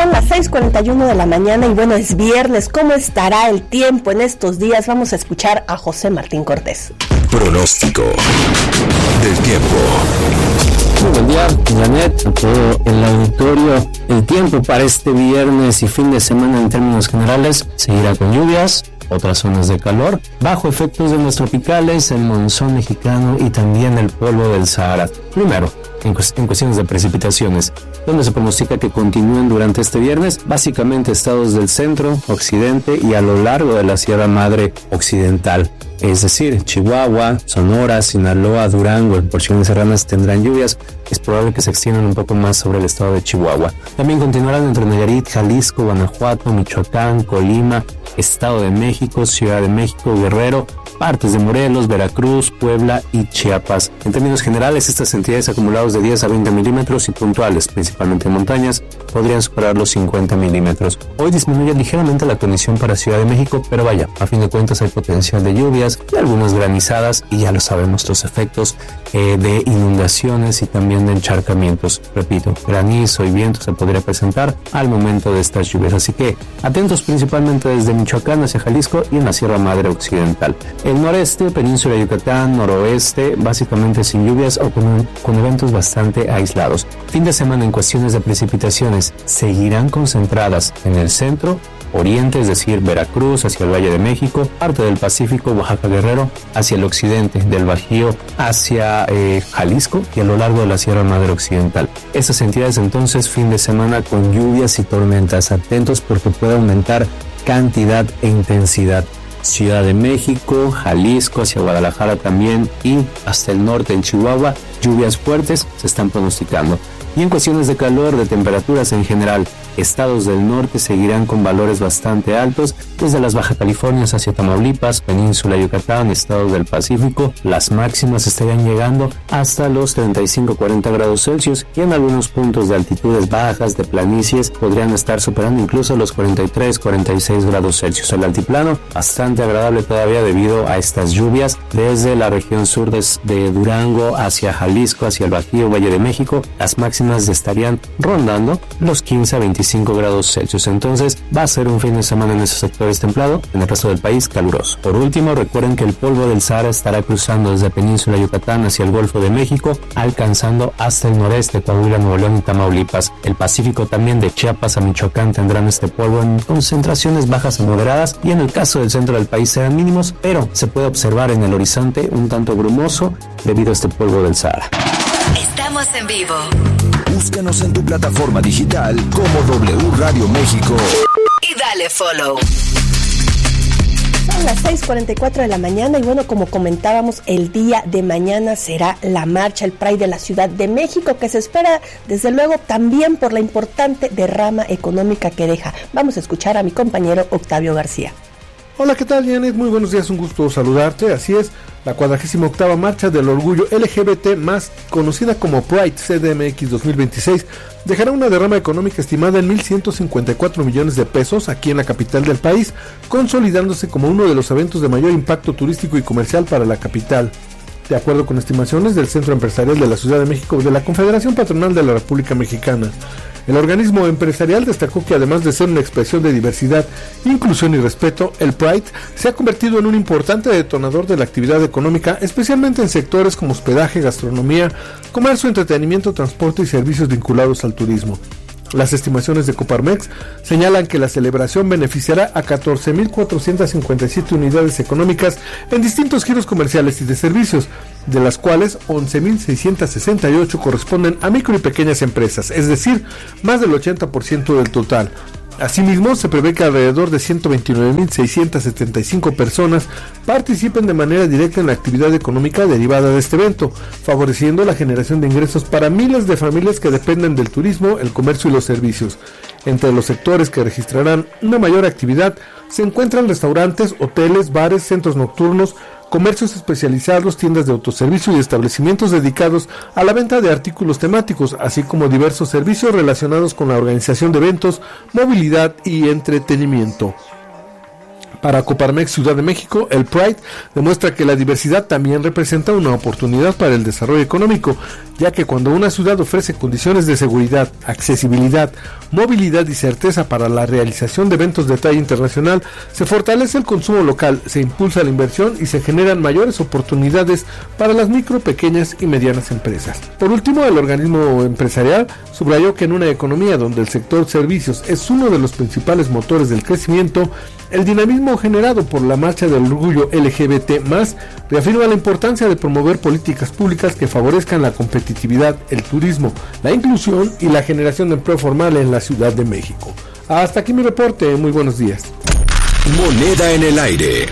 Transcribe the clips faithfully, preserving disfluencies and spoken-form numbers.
Son las seis cuarenta y uno de la mañana y bueno, es viernes. ¿Cómo estará el tiempo en estos días? Vamos a escuchar a José Martín Cortés. Pronóstico del tiempo. Muy buen día, Janet, a todo el auditorio. El tiempo para este viernes y fin de semana en términos generales seguirá con lluvias, otras zonas de calor, bajo efectos de los tropicales, el monzón mexicano y también el polvo del Sahara. Primero, en, cu- en cuestiones de precipitaciones, donde se pronostica que continúen durante este viernes, básicamente estados del centro, occidente y a lo largo de la Sierra Madre Occidental. Es decir, Chihuahua, Sonora, Sinaloa, Durango, en porciones serranas tendrán lluvias. Es probable que se extiendan un poco más sobre el estado de Chihuahua. También continuarán entre Nayarit, Jalisco, Guanajuato, Michoacán, Colima, Estado de México, Ciudad de México, Guerrero, partes de Morelos, Veracruz, Puebla y Chiapas. En términos generales, estas entidades acumulados de diez a veinte milímetros y puntuales, principalmente en montañas, podrían superar los cincuenta milímetros. Hoy disminuye ligeramente la condición para Ciudad de México, pero vaya, a fin de cuentas hay potencial de lluvias y algunas granizadas, y ya lo sabemos, los efectos eh, de inundaciones y también de encharcamientos. Repito, granizo y viento se podría presentar al momento de estas lluvias, así que atentos principalmente desde Michoacán hacia Jalisco y en la Sierra Madre Occidental. El noreste, península de Yucatán, noroeste, básicamente sin lluvias o con, con eventos bastante aislados. Fin de semana en cuestiones de precipitaciones seguirán concentradas en el centro, oriente, es decir, Veracruz hacia el Valle de México, parte del Pacífico, Oaxaca, Guerrero, hacia el occidente, del Bajío hacia eh, Jalisco y a lo largo de la Sierra Madre Occidental. Estas entidades entonces fin de semana con lluvias y tormentas. Atentos porque puede aumentar cantidad e intensidad. Ciudad de México, Jalisco, hacia Guadalajara también y hasta el norte en Chihuahua, lluvias fuertes se están pronosticando. Y en cuestiones de calor, de temperaturas en general, estados del norte seguirán con valores bastante altos, desde las Baja Californias hacia Tamaulipas, península Yucatán, estados del Pacífico. Las máximas estarían llegando hasta los treinta y cinco a cuarenta grados Celsius y en algunos puntos de altitudes bajas, de planicies, podrían estar superando incluso los cuarenta y tres a cuarenta y seis grados Celsius. El altiplano, bastante agradable todavía debido a estas lluvias, desde la región sur de, de Durango hacia Jalisco, hacia el Bajío, Valle de México, las máximas estarían rondando los quince a veinticinco grados Celsius. Entonces va a ser un fin de semana en esos sectores templado, en el resto del país caluroso. Por último, recuerden que el polvo del Sahara estará cruzando desde península Yucatán hacia el Golfo de México, alcanzando hasta el noreste, Coahuila, Nuevo León y Tamaulipas. El Pacífico también, de Chiapas a Michoacán, tendrán este polvo en concentraciones bajas a moderadas, y en el caso del centro del país serán mínimos, pero se puede observar en el horizonte un tanto brumoso debido a este polvo del Sahara. Estamos en vivo. Búscanos en tu plataforma digital como W Radio México. Y dale follow. Son las seis cuarenta y cuatro de la mañana y bueno, como comentábamos, el día de mañana será la marcha, el Pride de la Ciudad de México, que se espera desde luego también por la importante derrama económica que deja. Vamos a escuchar a mi compañero Octavio García. Hola, ¿qué tal, Janet? Muy buenos días, un gusto saludarte. Así es, la cuadragésima octava Marcha del Orgullo L G B T más, conocida como Pride C D M X dos mil veintiséis, dejará una derrama económica estimada en mil ciento cincuenta y cuatro millones de pesos aquí en la capital del país, consolidándose como uno de los eventos de mayor impacto turístico y comercial para la capital. De acuerdo con estimaciones del Centro Empresarial de la Ciudad de México de la Confederación Patronal de la República Mexicana, el organismo empresarial destacó que además de ser una expresión de diversidad, inclusión y respeto, el Pride se ha convertido en un importante detonador de la actividad económica, especialmente en sectores como hospedaje, gastronomía, comercio, entretenimiento, transporte y servicios vinculados al turismo. Las estimaciones de Coparmex señalan que la celebración beneficiará a catorce mil cuatrocientas cincuenta y siete unidades económicas en distintos giros comerciales y de servicios, de las cuales once mil seiscientas sesenta y ocho corresponden a micro y pequeñas empresas, es decir, más del ochenta por ciento del total. Asimismo, se prevé que alrededor de ciento veintinueve mil seiscientas setenta y cinco personas participen de manera directa en la actividad económica derivada de este evento, favoreciendo la generación de ingresos para miles de familias que dependen del turismo, el comercio y los servicios. Entre los sectores que registrarán una mayor actividad se encuentran restaurantes, hoteles, bares, centros nocturnos, comercios especializados, tiendas de autoservicio y establecimientos dedicados a la venta de artículos temáticos, así como diversos servicios relacionados con la organización de eventos, movilidad y entretenimiento. Para Coparmex Ciudad de México, el Pride demuestra que la diversidad también representa una oportunidad para el desarrollo económico, ya que cuando una ciudad ofrece condiciones de seguridad, accesibilidad, movilidad y certeza para la realización de eventos de talla internacional, se fortalece el consumo local, se impulsa la inversión y se generan mayores oportunidades para las micro, pequeñas y medianas empresas. Por último, el organismo empresarial subrayó que en una economía donde el sector servicios es uno de los principales motores del crecimiento, el dinamismo generado por la marcha del orgullo L G B T más, reafirma la importancia de promover políticas públicas que favorezcan la competitividad, el turismo, la inclusión y la generación de empleo formal en la Ciudad de México. Hasta aquí mi reporte, muy buenos días. Moneda en el aire.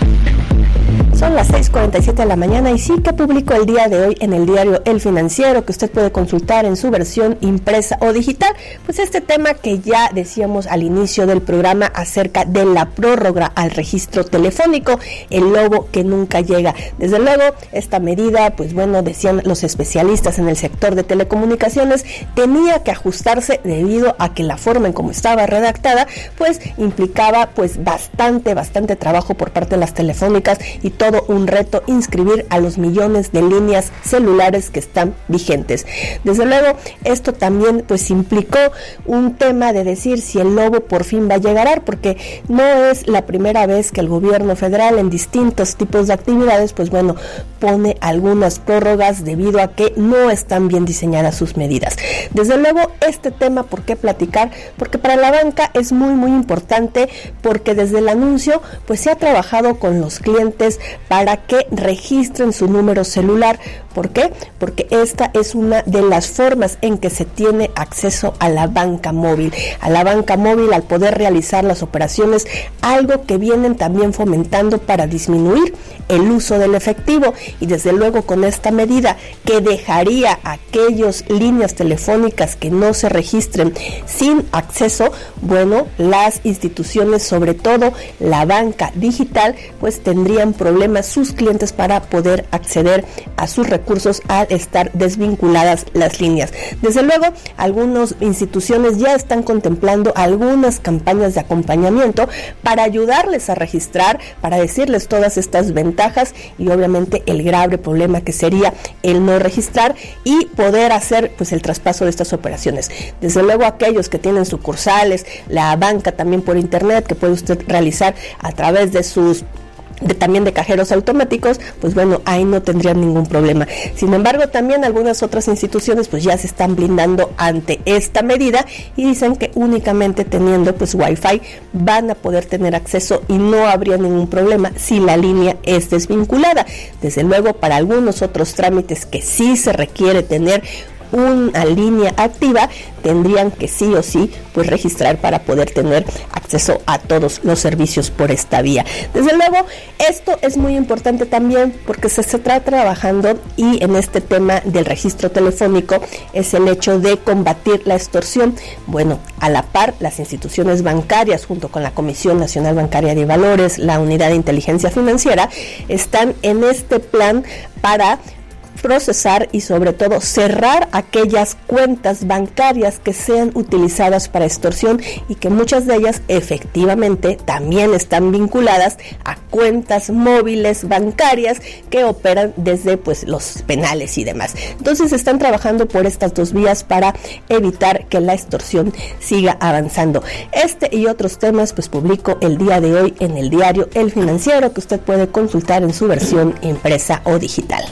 Son las seis cuarenta y siete de la mañana y sí que publicó el día de hoy en el diario El Financiero, que usted puede consultar en su versión impresa o digital, pues este tema que ya decíamos al inicio del programa acerca de la prórroga al registro telefónico, el lobo que nunca llega. Desde luego, esta medida, pues bueno, decían los especialistas en el sector de telecomunicaciones, tenía que ajustarse debido a que la forma en cómo estaba redactada, pues implicaba pues bastante, bastante trabajo por parte de las telefónicas y todo un reto inscribir a los millones de líneas celulares que están vigentes. Desde luego, esto también pues implicó un tema de decir si el lobo por fin va a llegar, porque no es la primera vez que el gobierno federal en distintos tipos de actividades, pues bueno, pone algunas prórrogas debido a que no están bien diseñadas sus medidas. Desde luego, este tema, ¿por qué platicar? Porque para la banca es muy, muy importante, porque desde el anuncio, pues se ha trabajado con los clientes para que registren su número celular. ¿Por qué? Porque esta es una de las formas en que se tiene acceso a la banca móvil. A la banca móvil al poder realizar las operaciones, algo que vienen también fomentando para disminuir el uso del efectivo. Y desde luego con esta medida que dejaría a aquellas líneas telefónicas que no se registren sin acceso, bueno, las instituciones, sobre todo la banca digital, pues tendrían problemas sus clientes para poder acceder a sus recursos al estar desvinculadas las líneas. Desde luego, algunas instituciones ya están contemplando algunas campañas de acompañamiento para ayudarles a registrar, para decirles todas estas ventajas y obviamente el grave problema que sería el no registrar y poder hacer pues el traspaso de estas operaciones. Desde luego, aquellos que tienen sucursales, la banca también por internet que puede usted realizar a través de sus De, también de cajeros automáticos, pues bueno, ahí no tendrían ningún problema. Sin embargo, también algunas otras instituciones pues ya se están blindando ante esta medida y dicen que únicamente teniendo pues Wi-Fi van a poder tener acceso y no habría ningún problema si la línea es desvinculada. Desde luego, para algunos otros trámites que sí se requiere tener una línea activa, tendrían que sí o sí pues registrar para poder tener acceso a todos los servicios por esta vía. Desde luego, esto es muy importante también porque se está trabajando y en este tema del registro telefónico es el hecho de combatir la extorsión. Bueno, a la par, las instituciones bancarias junto con la Comisión Nacional Bancaria de Valores, la Unidad de Inteligencia Financiera, están en este plan para procesar y sobre todo cerrar aquellas cuentas bancarias que sean utilizadas para extorsión y que muchas de ellas efectivamente también están vinculadas a cuentas móviles bancarias que operan desde pues los penales y demás. Entonces están trabajando por estas dos vías para evitar que la extorsión siga avanzando. Este y otros temas pues publico el día de hoy en el diario El Financiero, que usted puede consultar en su versión impresa o digital.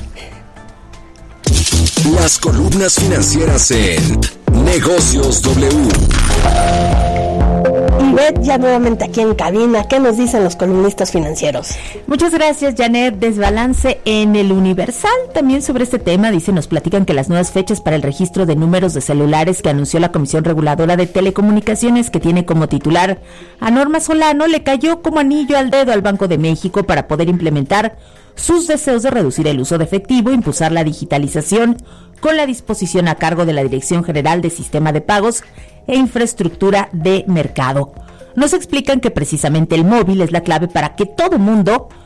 Las columnas financieras en Negocios W. Ivette, ya nuevamente aquí en cabina, ¿qué nos dicen los columnistas financieros? Muchas gracias, Janet. Desbalance en el Universal. También sobre este tema, dicen, nos platican que las nuevas fechas para el registro de números de celulares que anunció la Comisión Reguladora de Telecomunicaciones, que tiene como titular a Norma Solano, le cayó como anillo al dedo al Banco de México para poder implementar sus deseos de reducir el uso de efectivo, impulsar la digitalización con la disposición a cargo de la Dirección General de Sistema de Pagos e Infraestructura de Mercado. Nos explican que precisamente el móvil es la clave para que todo mundo